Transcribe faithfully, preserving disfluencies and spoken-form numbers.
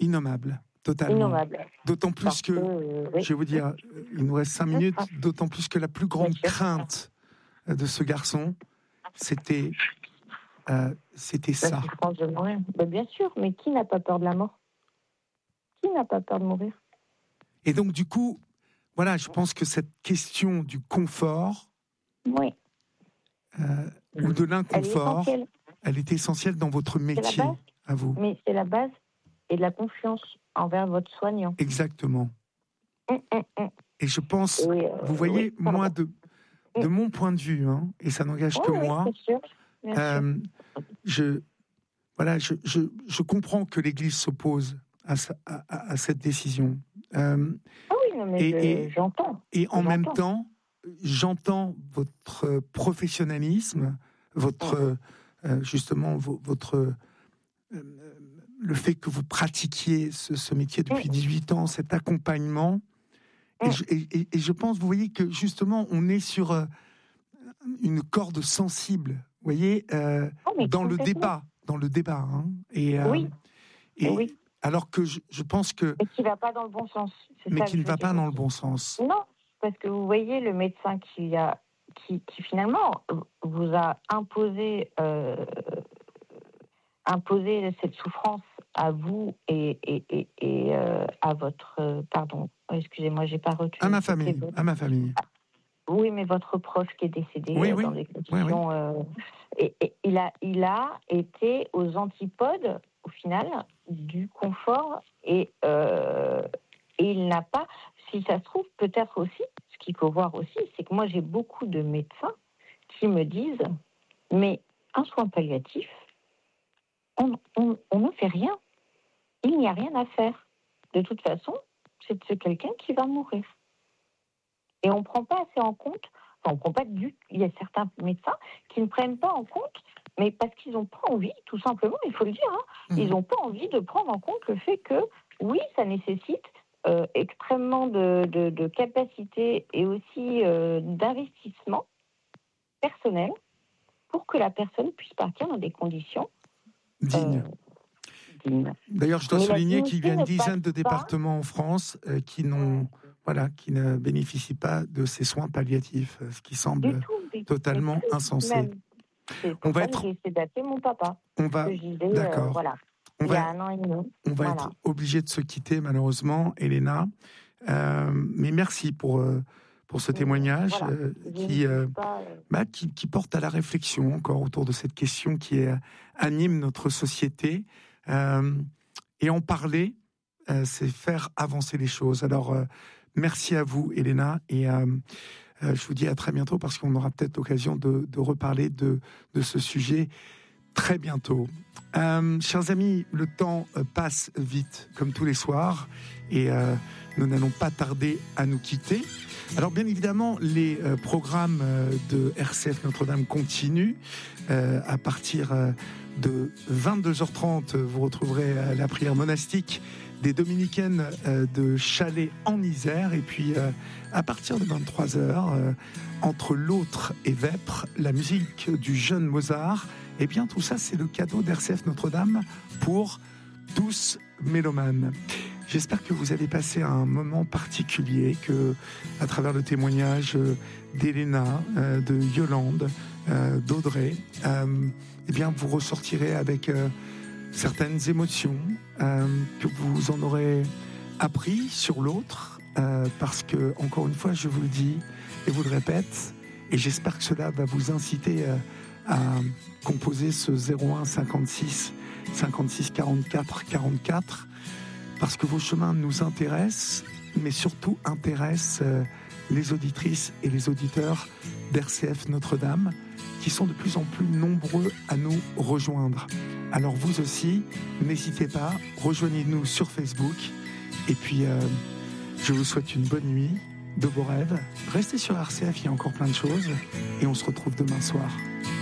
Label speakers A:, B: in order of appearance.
A: Innommable, totalement.
B: Innommable.
A: D'autant plus
B: Parce
A: que,
B: que, euh, oui.
A: je vais vous dire, il nous reste cinq minutes, d'autant plus que la plus grande crainte de ce garçon, c'était, euh, c'était
B: La
A: ça.
B: souffrance de mourir. Ben, bien sûr, mais qui n'a pas peur de la mort? Qui n'a pas peur de mourir?
A: Et donc, du coup, voilà, je pense que cette question du confort,
B: oui.
A: euh, ou de l'inconfort,
B: elle est,
A: elle est essentielle dans votre métier, à vous.
B: Mais c'est la base et de la confiance envers votre soignant.
A: Exactement.
B: Mmh, mmh, mmh.
A: Et je pense,
B: et euh,
A: vous voyez,
B: oui,
A: moi, de, de mon point de vue, hein, et ça n'engage
B: oh,
A: que
B: oui,
A: moi,
B: bien sûr, bien
A: euh,
B: sûr.
A: je, voilà, je, je, je comprends que l'Église s'oppose à, à, à cette décision. Euh,
B: ah oui, non, mais
A: et,
B: je,
A: et,
B: j'entends.
A: Et en
B: j'entends.
A: même temps, j'entends votre professionnalisme, votre, euh, justement, votre, euh, le fait que vous pratiquiez ce, ce métier depuis dix-huit ans, cet accompagnement. Et je, et, et je pense, vous voyez, que justement, on est sur euh, une corde sensible, vous voyez, euh, oh, dans le débat, dans le débat. Hein, et, euh,
B: oui.
A: Et
B: oui.
A: Alors que je, je pense que...
B: Mais qui ne va pas dans le bon sens. C'est
A: mais
B: ça
A: qui ne va pas dans le bon sens.
B: Non, parce que vous voyez, le médecin qui, a, qui, qui finalement vous a imposé, euh, imposé cette souffrance à vous et, et, et, et euh, à votre... Euh, pardon, excusez-moi, j'ai pas retenu.
A: À ma famille, à ma famille.
B: Ah, oui, mais votre proche qui est décédé
A: oui,
B: euh,
A: oui.
B: dans des conditions...
A: Oui, oui.
B: Euh, et, et il, a, il a été aux antipodes, au final, du confort et... Euh, Et il n'a pas, si ça se trouve, peut-être aussi, ce qu'il faut voir aussi, c'est que moi j'ai beaucoup de médecins qui me disent, mais un soin palliatif, on, on, on ne fait rien. Il n'y a rien à faire. De toute façon, c'est, c'est quelqu'un qui va mourir. Et on ne prend pas assez en compte, enfin on prend pas du, il y a certains médecins qui ne prennent pas en compte, mais parce qu'ils n'ont pas envie, tout simplement, il faut le dire, hein, mmh. ils n'ont pas envie de prendre en compte le fait que, oui, ça nécessite Euh, extrêmement de, de, de capacité et aussi euh, d'investissement personnel pour que la personne puisse partir dans des conditions
A: dignes.
B: Euh, dignes.
A: D'ailleurs, je dois
B: Mais
A: souligner qu'il y a une dizaine de
B: pas...
A: départements en France euh, qui n'ont, voilà, qui ne bénéficient pas de ces soins palliatifs, ce qui semble
B: tout,
A: totalement insensé.
B: On va être. J'ai essayé d'appeler mon papa.
A: On va.
B: Disais,
A: D'accord.
B: Euh, voilà.
A: On
B: il
A: va,
B: y a un an et demi.
A: On va
B: voilà.
A: être obligé de se quitter, malheureusement, Elena. Euh, mais merci pour, euh, pour ce témoignage
B: voilà.
A: euh, qui, euh,
B: pas, euh...
A: bah, qui, qui porte à la réflexion encore autour de cette question qui est, anime notre société. Euh, et en parler, euh, c'est faire avancer les choses. Alors, euh, merci à vous, Elena. Et euh, euh, je vous dis à très bientôt parce qu'on aura peut-être l'occasion de, de reparler de, de ce sujet très bientôt. Euh, chers amis, le temps passe vite, comme tous les soirs, et euh, nous n'allons pas tarder à nous quitter. Alors, bien évidemment, les euh, programmes euh, de R C F Notre-Dame continuent. Euh, à partir euh, de vingt-deux heures trente, vous retrouverez euh, la prière monastique des Dominicaines euh, de Chalais en Isère. Et puis, euh, à partir de vingt-trois heures, euh, entre l'Autre et Vêpres, la musique du jeune Mozart. Eh bien, tout ça, c'est le cadeau d'R C F Notre-Dame pour tous mélomanes. J'espère que vous avez passé un moment particulier, que, à travers le témoignage d'Elena, euh, de Yolande, euh, d'Audrey, euh, eh bien, vous ressortirez avec euh, certaines émotions, euh, que vous en aurez appris sur l'autre, euh, parce que, encore une fois, je vous le dis et vous le répète, et j'espère que cela va vous inciter euh, à composer ce zéro un cinquante-six cinquante-six quarante-quatre quarante-quatre, parce que vos chemins nous intéressent, mais surtout intéressent euh, les auditrices et les auditeurs d'R C F Notre-Dame, qui sont de plus en plus nombreux à nous rejoindre. Alors vous aussi, n'hésitez pas, rejoignez-nous sur Facebook, et puis euh, je vous souhaite une bonne nuit, de beaux rêves. Restez sur R C F, il y a encore plein de choses, et on se retrouve demain soir.